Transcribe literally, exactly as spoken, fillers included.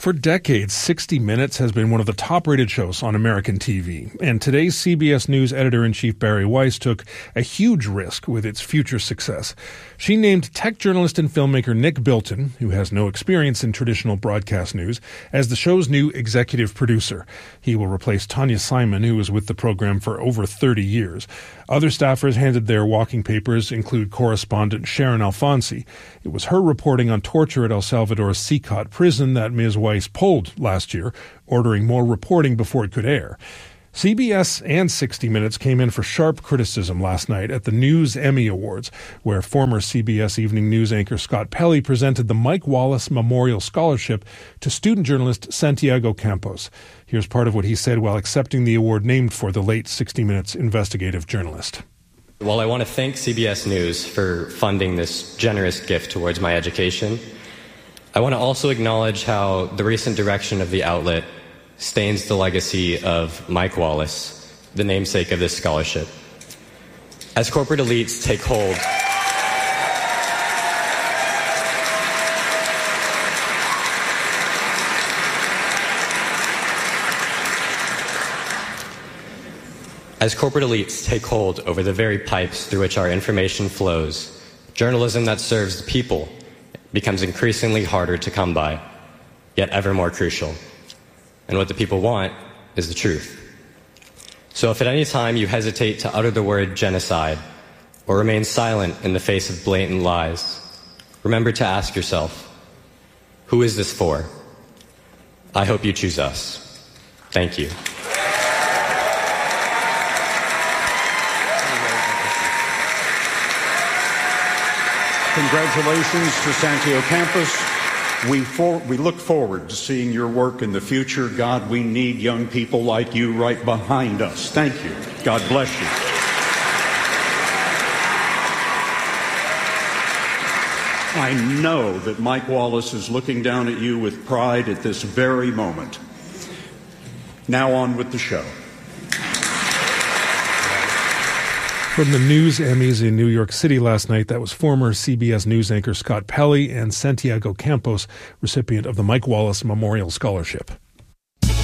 For decades, sixty minutes has been one of the top-rated shows on American T V, and today's C B S News editor-in-chief Bari Weiss took a huge risk with its future success. She named tech journalist and filmmaker Nick Bilton, who has no experience in traditional broadcast news, as the show's new executive producer. He will replace Tanya Simon, who was with the program for over thirty years. Other staffers handed their walking papers include correspondent Sharon Alfonsi. It was her reporting on torture at El Salvador's Sicat prison that Miz Weiss pulled last year, ordering more reporting before it could air. C B S and sixty minutes came in for sharp criticism last night at the News Emmy Awards, where former C B S Evening News anchor Scott Pelley presented the Mike Wallace Memorial Scholarship to student journalist Santiago Campos. Here's part of what he said while accepting the award named for the late sixty minutes investigative journalist. While I want to thank C B S News for funding this generous gift towards my education, I want to also acknowledge how the recent direction of the outlet stains the legacy of Mike Wallace, the namesake of this scholarship. As corporate elites take hold As corporate elites take hold over the very pipes through which our information flows, journalism that serves the people becomes increasingly harder to come by, yet ever more crucial. And what the people want is the truth. So if at any time you hesitate to utter the word genocide or remain silent in the face of blatant lies, remember to ask yourself, who is this for? I hope you choose us. Thank you. Congratulations to Santiago Campos. We, for, we look forward to seeing your work in the future. God, we need young people like you right behind us. Thank you. God bless you. I know that Mike Wallace is looking down at you with pride at this very moment. Now on with the show. From the News Emmys in New York City last night, that was former C B S News anchor Scott Pelley and Santiago Campos, recipient of the Mike Wallace Memorial Scholarship.